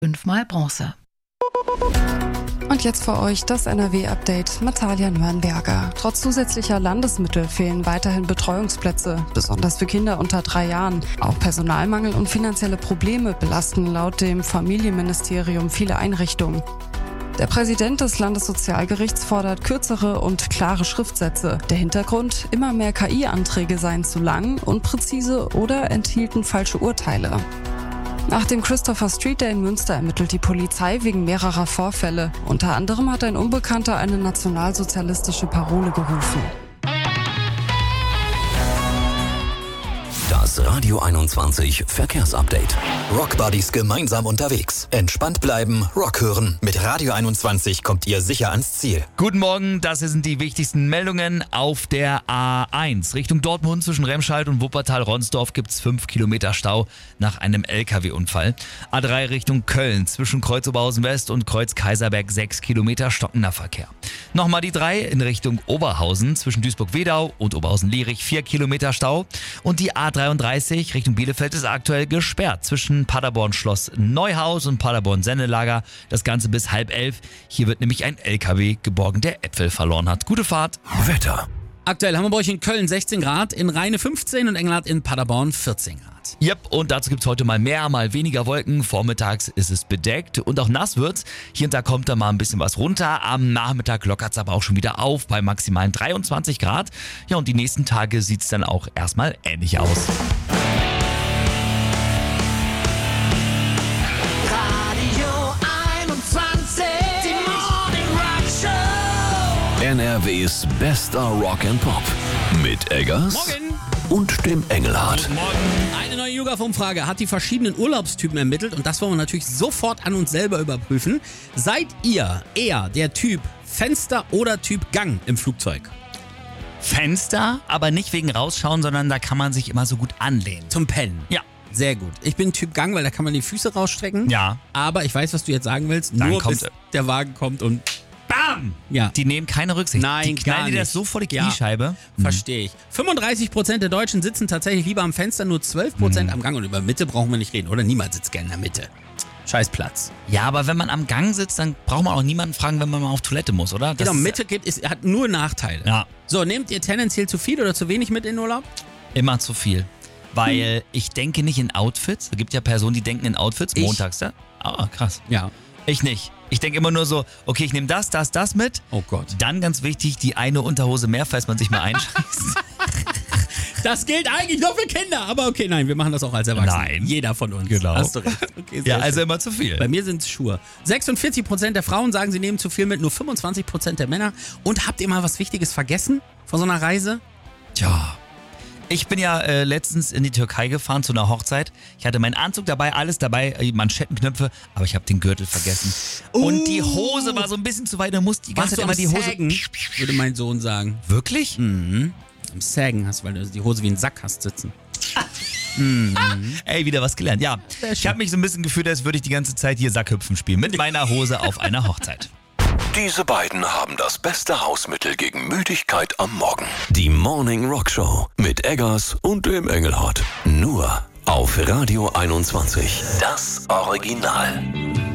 5-mal Bronze. Und jetzt für euch das NRW-Update mit Talia Nürnberger. Trotz zusätzlicher Landesmittel fehlen weiterhin Betreuungsplätze, besonders für Kinder unter 3 Jahren. Auch Personalmangel und finanzielle Probleme belasten laut dem Familienministerium viele Einrichtungen. Der Präsident des Landessozialgerichts fordert kürzere und klare Schriftsätze. Der Hintergrund: immer mehr KI-Anträge seien zu lang, unpräzise oder enthielten falsche Urteile. Nach dem Christopher Street Day in Münster ermittelt die Polizei wegen mehrerer Vorfälle. Unter anderem hat ein Unbekannter eine nationalsozialistische Parole gerufen. Das Radio 21 Verkehrsupdate. Rockbuddies gemeinsam unterwegs. Entspannt bleiben, Rock hören. Mit Radio 21 kommt ihr sicher ans Ziel. Guten Morgen, das sind die wichtigsten Meldungen auf der A1. Richtung Dortmund zwischen Remscheid und Wuppertal-Ronsdorf gibt es 5 Kilometer Stau nach einem LKW-Unfall. A3 Richtung Köln zwischen Kreuz Oberhausen West und Kreuz Kaiserberg 6 Kilometer stockender Verkehr. Nochmal die 3 in Richtung Oberhausen zwischen Duisburg-Wedau und Oberhausen-Lierich 4 Kilometer Stau. Und die A33 Richtung Bielefeld ist aktuell gesperrt zwischen Paderborn-Schloss Neuhaus und Paderborn-Sennelager. Das Ganze bis 10:30. Hier wird nämlich ein LKW geborgen, der Äpfel verloren hat. Gute Fahrt. Wetter. Aktuell haben wir bei euch in Köln 16 Grad, in Rheine 15 und Engelhardt in Paderborn 14 Grad. Yep, und dazu gibt es heute mal mehr, mal weniger Wolken. Vormittags ist es bedeckt und auch nass wird's. Hier und da kommt da mal ein bisschen was runter. Am Nachmittag lockert es aber auch schon wieder auf bei maximalen 23 Grad. Ja, und die nächsten Tage sieht es dann auch erstmal ähnlich aus. Radio 21, die Morning Rock Show. NRWs bester Rock and Pop. Mit Eggers. Morgen. Und dem Engelhardt. Eine neue YouGov-Umfrage hat die verschiedenen Urlaubstypen ermittelt und das wollen wir natürlich sofort an uns selber überprüfen. Seid ihr eher der Typ Fenster oder Typ Gang im Flugzeug? Fenster, aber nicht wegen rausschauen, sondern da kann man sich immer so gut anlehnen. Zum Pennen? Ja. Sehr gut. Ich bin Typ Gang, weil da kann man die Füße rausstrecken. Ja. Aber ich weiß, was du jetzt sagen willst. Dann Nur kommt bis der Wagen kommt und BAM! ja. Die nehmen keine Rücksicht. Nein, die knallen gar dir das nicht. so vor die Ja. Kniescheibe. Verstehe ich. 35% der Deutschen sitzen tatsächlich lieber am Fenster, nur 12% am Gang. Und über Mitte brauchen wir nicht reden, oder? Niemand sitzt gerne in der Mitte. Scheiß Platz. Ja, aber wenn man am Gang sitzt, dann braucht man auch niemanden fragen, wenn man mal auf Toilette muss, oder? Das Genau, ist Mitte hat nur Nachteile. Ja. So, nehmt ihr tendenziell zu viel oder zu wenig mit in den Urlaub? immer zu viel. Weil ich denke nicht in Outfits. Es gibt ja Personen, die denken in Outfits. Ich? Montags, ja? Ah, krass. Ja. Ich nicht. Ich denke immer nur so, okay, ich nehme das mit. Oh Gott. Dann ganz wichtig, die eine Unterhose mehr, falls man sich mal einscheißt. Das gilt eigentlich nur für Kinder, aber okay, nein, wir machen das auch als Erwachsene. Nein. Jeder von uns. Genau. Hast du recht. Okay, Ja, sehr also schön. immer zu viel. Bei mir sind es Schuhe. 46% der Frauen sagen, sie nehmen zu viel mit, nur 25% der Männer. Und habt ihr mal was Wichtiges vergessen von so einer Reise? Tja. Ich bin ja letztens in die Türkei gefahren zu einer Hochzeit. Ich hatte meinen Anzug dabei, alles dabei, Manschettenknöpfe, aber ich habe den Gürtel vergessen. Und die Hose war so ein bisschen zu weit, da musste die ganze Zeit immer die Hose... Sägen, würde mein Sohn sagen. Wirklich? Mhm. Am Sägen hast, weil du die Hose wie ein Sack hast sitzen. Ey, wieder was gelernt. Ja, ich habe mich so ein bisschen gefühlt, als würde ich die ganze Zeit hier Sackhüpfen spielen. Mit meiner Hose auf einer Hochzeit. Diese beiden haben das beste Hausmittel gegen Müdigkeit am Morgen. Die Morning Rock Show mit Eggers und dem Engelhardt. Nur auf Radio 21. Das Original.